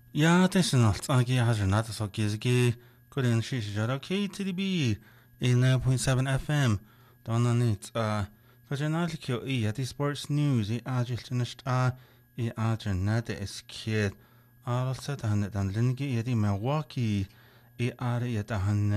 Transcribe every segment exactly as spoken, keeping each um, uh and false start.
Ja, det är något. Jag har not så gizgi. Couldn't she shut okay to the B in nine point seven F M. Don't on it. Uh, cause you're not like you at the sports news. I agil finished. Uh, I agil not is kid. All set on it and Lingy at the Milwaukee. I are at a han.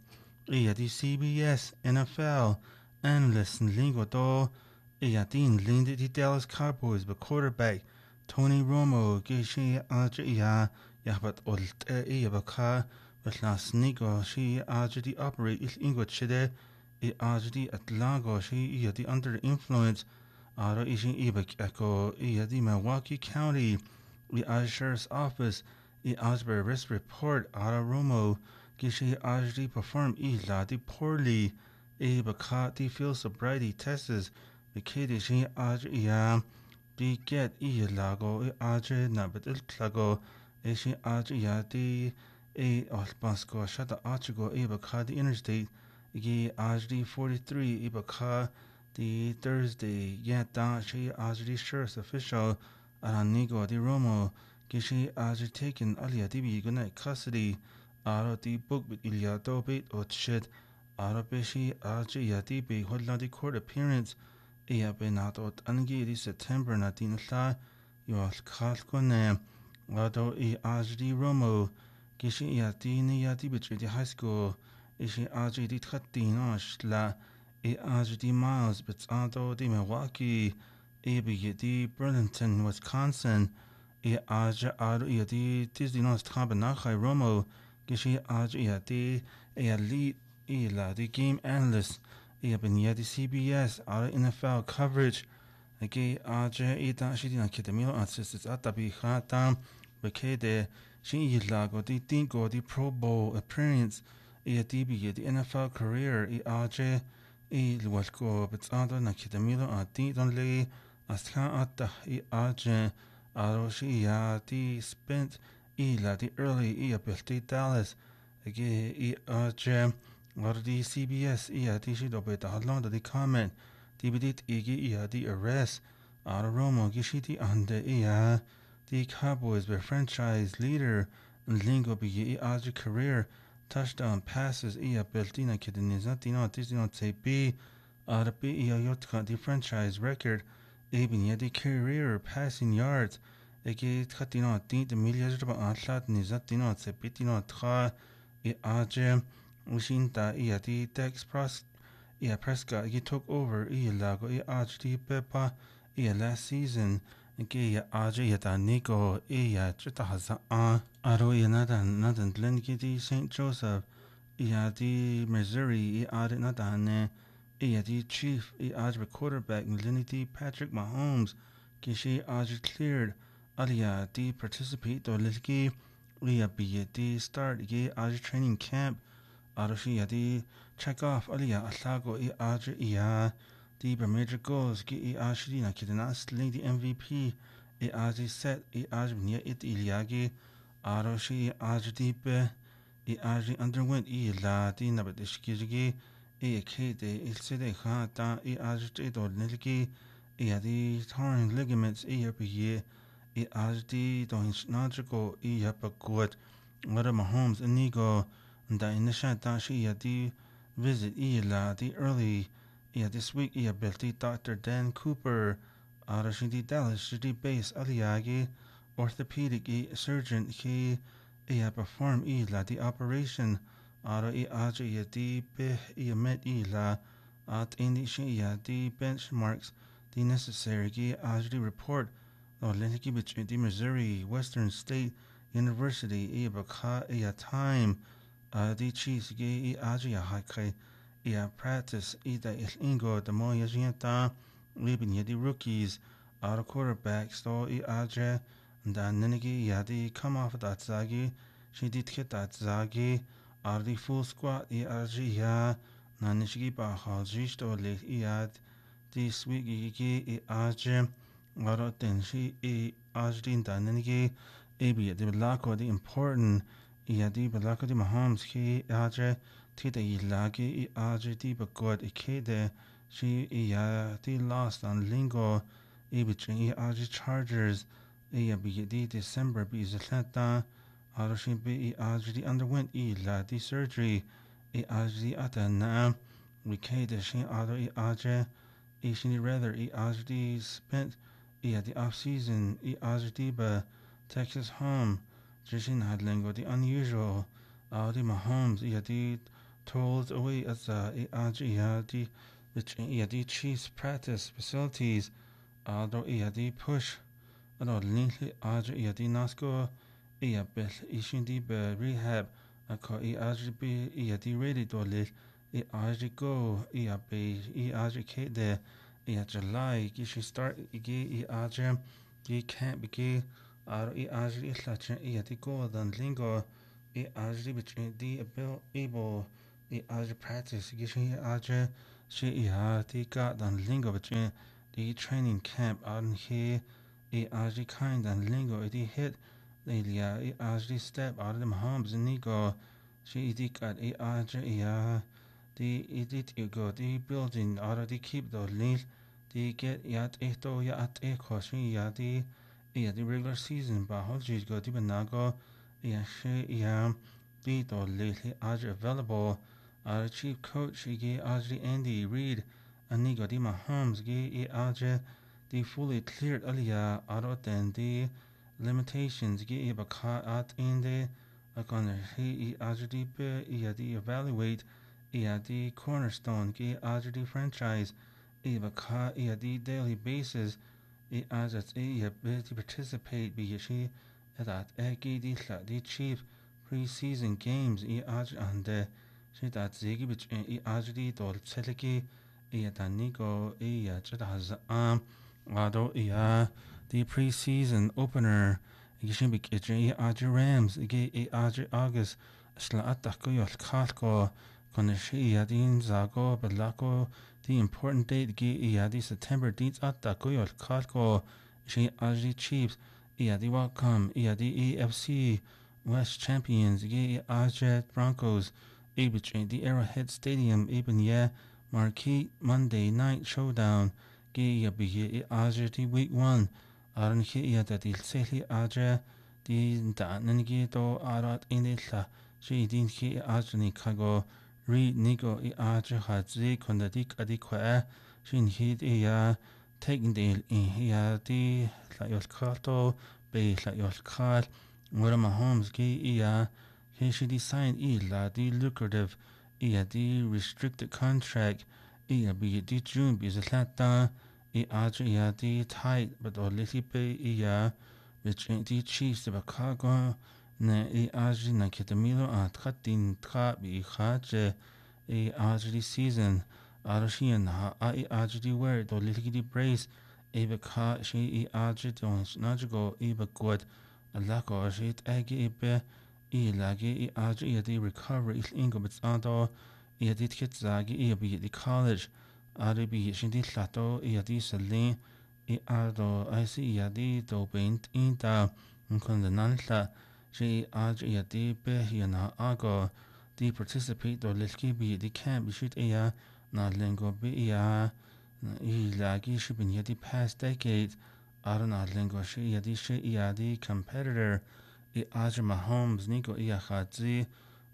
I at the C B S N F L. And listen, lingo do. I at the Lindy the Dallas Cowboys, but quarterback. Tony Romo gishi aja ya yahbat olt e yabaka las nigo she aja di operate il ingot shide e aja di atlago she iya di under the influence ara ishi ibak echo iya di Milwaukee County the aja sheriff's office e Osbury risk report ara Romo gishi aja di perform e la di poorly e baka di field sobriety tests the kid she aja ya di get i lago i aje na betul lago e shi aje ya di e albasko shata achigo e baka di interstate gi aje di forty-three e baka di Thursday ya da shi aje di sheriff's official aranigo di Romo gi shi aje taken alia di bi guna custody aro di book with Ilya Dobit o shit aro be shi aje ya di bi hodla di court appearance ia be nad od angi di September na din la yo khal kone ado i ajdi Romo gishi ia di ni ia di bitri di high school ishi ajdi di tkhati nosh la i ajdi Miles but ado di Milwaukee i bi di Burlington Wisconsin i aj ado i di Disney nos tabanachai Romo gishi aj ia di ia lead i la di game analyst yeah, but yeah, the C B S, all the N F L coverage. Okay, aje ita shi dina kete milo atsist ata bi khata bekede shi lago di tingo di Pro Bowl appearance e di bi di N F L career e aje e lwalko but ado na kete milo ati don le astra ata e aje aro shi ya di spent e la di early e ability Dallas okay e aje or the C B S ia di shi dobe da halon di comment di bidit igi ia di arrest ara Romo gishi di ande ia the Cowboys were franchise leader and lingo bi i aji career touchdown passes ia beltina kidiniza dino disino tape ara bi ia yotka the franchise record even ia the career passing yards egi tkatino di de millions ba atlat nizatino sepitino tra i aji Ushinta ia di Dex Pros ia Prescott he took over ia lago ia aj di Pepa ia last season ge ia aj ia da Nico ia chita haza a aro ia nadan nadan Glen di Saint Joseph ia di Missouri ia ad nadan ia di Chief ia aj quarterback Linity Patrick Mahomes ge she aj cleared alia di participate to lilgi ia bi di start ge aj training camp Aroshi yadi check off alia alago i aja ia di major goals gi i ashri na kidnas lady M V P i aji set i aj nia it iliagi Aroshi i aj di be i aji underwent i la di na badishkigi i kede il sede kha ta i aj te do nilgi i adi torn ligaments i yabi i aj di do najigo i yapagut Mother Mahomes inigo da initial dashi ya di visit ila the early yeah this week yeah belti Doctor Dan Cooper arashi di Dallas di base aliagi orthopedic surgeon he yeah perform ila the operation ara i aja ya di be yeah met ila at indi shi ya di benchmarks the necessary gi aja report no leniki between the Missouri Western State University yeah baka yeah time uh, di cheese ge i aji hakai ia practice ida il ingo the mo yajienta libin yadi rookies our quarterbacks so i aje da nenegi yadi come off that zagi she did hit that zagi are the full squad i aji ya na nishigi ba haji sto le iad this week gi i aje aro ten shi i ajdin da nenegi ebi the lako the important ia di balaka di Mahomes ki aje ti de ilagi i aje di bagod i kede shi ia di lost on lingo i between i aje Chargers iya be di December be zatlata aro she be ajdi underwent i la di surgery i ajdi atana we kade she aro i aje i shini rather i ajdi spent i at the off season i ajdi ba Texas home Jishin had lingo the unusual Audi Mahomes i di told away as a i ajdi i di which i di Chiefs practice facilities although i di push ano linli ajdi i di nasco i bel i shindi be rehab ako i ajdi i di ready to lil i ajdi go i be i ajdi ke de i July i she start i i ajdi i can't be ar i ajdi i llachin i di go dan lingo i ajdi between di able able i ajdi practice i she ajdi she i ha di got dan lingo between the training camp on he i ajdi kind dan lingo i di hit Lelia i ajdi step out of the Mahomes and Nigo she i di got i ajdi i the edit you go the building out the keep the lil the get yat eto yat e koshi yadi yeah the regular season but how you go the banago yeah she yeah the to lately as available our chief coach ge as the Andy Reid and Nigo the Mahomes ge as the fully cleared alia out than the limitations ge baka at in the akon he as the yeah the evaluate yeah the cornerstone ge as the franchise eva ka yeah the daily basis i as its a ability to participate be she that egi di the chief pre-season games i as and the she that zigi which i as the dol seleki i da nigo i ya chada has um ado i the pre-season opener i should be i as Rams i as August sla attack yo kalko kon she ya din zago belako the important date ge yeah the September dates at the goyol kalko she as the Chiefs yeah the welcome yeah the A F C West champions ge as Broncos able to the Arrowhead Stadium even yeah marquee Monday night showdown ge yeah be as the week one aran he yeah that the seli as the da nangi to arat in the she din he as ni kago Reed Nigo i aja hadzi konda dik adi kwa shin hid i ya taking the in ya di la yol kato be la yol kal wara Mahomes gi i ya he shi di sign i la di lucrative i ya di restricted contract i ya bi di June bi zlata i aja ya di tight but o liti be i ya which di Chiefs de Chicago na i ajri na ketamilo a tkatin tka bi khaje i ajri season arashian ha i ajri where do litigi brace e be kha shi i ajri don najigo e be good alako shi agi be i lagi i ajri di recovery is ingo bits ando i di kit zagi i be di college ari bi shi di lato i di selin i ado i see i di do bent in da kon the nanla she aj ya di be na ago di participate do lelki bi di camp shoot ya na lengo bi ya i lagi shi bin ya di past decade ara na lengo shi ya di shi ya di competitor i aj Mahomes nigo ya khadzi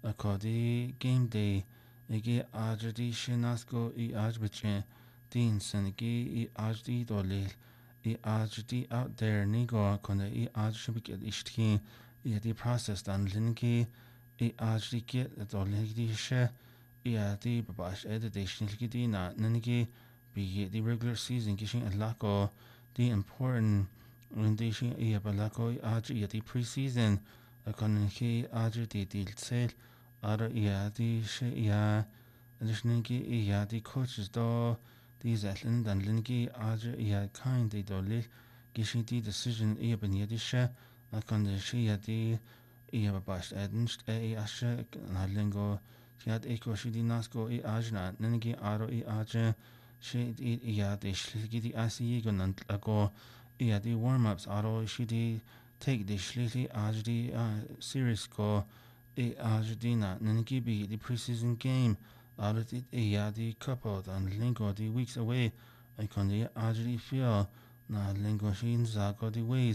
akodi game day igi aj di shi nasko i aj biche din sangi i aj di do lel i aj di out there nigo konda i aj shi bi get ishti i di process dan linki i ajli get do linki she i di babash edition di na nanki be the regular season gishin alako the important rendition i balako i ajli di preseason akon ki ajli di di sel ara i di she i additionally i di coaches do these athlete dan linki ajli i kind di do lil gishin di decision i ben yadi she akon de shi yadi i have bash ednst e ashe na lingo tiad eko shi di nasko i ajna nengi aro i aje shi i yadi shligi di asi go nan ago i yadi warm ups aro shi di take di shligi ajdi series go i ajdi na nengi bi di preseason game aro di i yadi couple dan lingo di weeks away I kon di ajdi feel na lingo shi zago di ways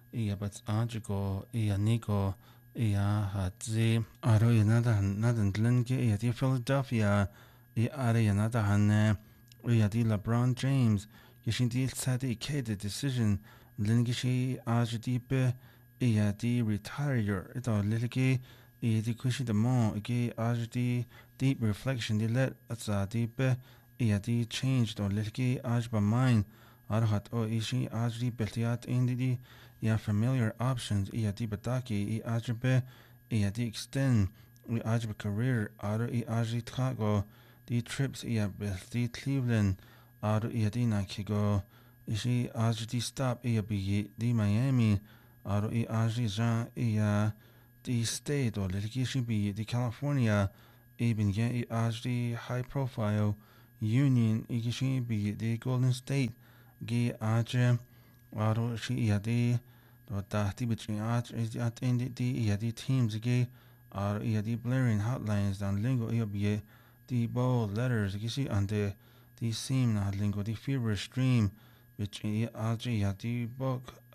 iya but ajigo iya nigo iya hatzi aro iya nadahan nadan dlinge iya di Philadelphia iya are iya nadahan iya di LeBron James yashin di sadi kede decision dlinge shi ajidipe iya di retire ito liligi iya di kushi de mo igi ajidi deep reflection di let atsa dipe iya di change do liligi ajba mind arhat o ishi ajdi beltiat indidi ya familiar options iya di bataki i ajbe iya di extend i ajbe career aro i ajdi tkago di trips iya belti Cleveland aro iya di nakigo ishi ajdi stop iya bigi di Miami aro i ajdi jan iya di state o liliki ishi bigi di California ibn ya i ajdi high profile union igishi bigi di Golden State gi aje aro shi iya di do tahti between ach is at end di iya di teams gi aro iya di blaring hotlines dan lingo iya bi di bold letters gi si ande di sim na lingo di fever stream between aje iya di book